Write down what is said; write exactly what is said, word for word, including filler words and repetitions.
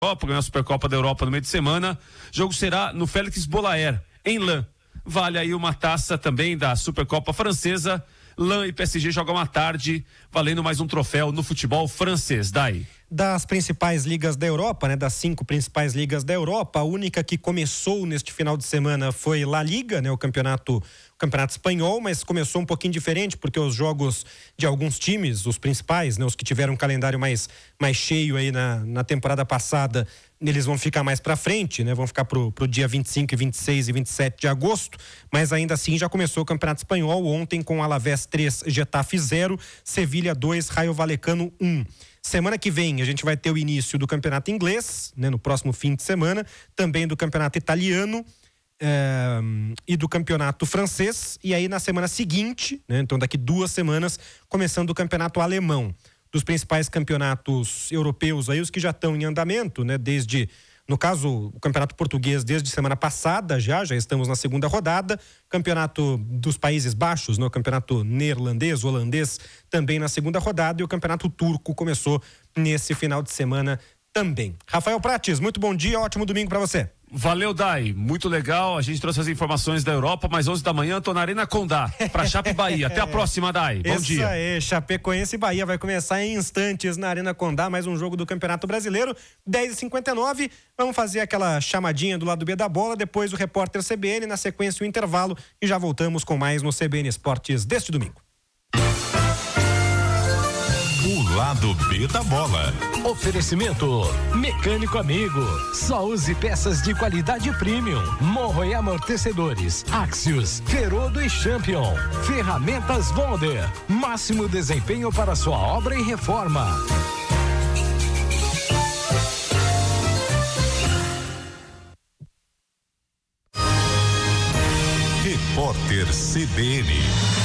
Copa, ganhou a Supercopa da Europa no meio de semana. O jogo será no Félix Bollaert, em Lens. Vale aí uma taça também da Supercopa Francesa. Lens e P S G jogam à tarde, valendo mais um troféu no futebol francês. Daí. Das principais ligas da Europa, né? Das cinco principais ligas da Europa, a única que começou neste final de semana foi La Liga, né? O campeonato, o campeonato espanhol, mas começou um pouquinho diferente, porque os jogos de alguns times, os principais, né? Os que tiveram um calendário mais, mais cheio aí na, na temporada passada, eles vão ficar mais pra frente, né? Vão ficar pro, pro dia vinte e cinco, vinte e seis e vinte e sete de agosto, mas ainda assim já começou o campeonato espanhol ontem com Alavés três, Getafe zero, Sevilha dois, Raio Vallecano um. Semana que vem a gente vai ter o início do campeonato inglês, né, no próximo fim de semana, também do campeonato italiano é, e do campeonato francês, e aí na semana seguinte, né, então daqui duas semanas, começando o campeonato alemão. Dos principais campeonatos europeus aí, os que já estão em andamento, né, desde, no caso, o campeonato português desde semana passada já, já estamos na segunda rodada, campeonato dos Países Baixos, né, o campeonato neerlandês, holandês, também na segunda rodada, e o campeonato turco começou nesse final de semana também. Rafael Prates, muito bom dia, ótimo domingo para você. Valeu, Dai, muito legal, a gente trouxe as informações da Europa, mas onze da manhã tô na Arena Condá, pra Chape Bahia. Até a próxima, Dai, bom Isso dia. Isso aí, Chapecoense e Bahia vai começar em instantes na Arena Condá, mais um jogo do Campeonato Brasileiro, dez e cinquenta e nove, vamos fazer aquela chamadinha do lado B da bola, depois o repórter C B N, na sequência o intervalo, e já voltamos com mais no C B N Esportes deste domingo. O lado B da bola. Oferecimento Mecânico Amigo. Só use peças de qualidade premium. Morro e amortecedores. Axios, Ferodo e Champion. Ferramentas Wonder. Máximo desempenho para sua obra e reforma. Repórter C B N.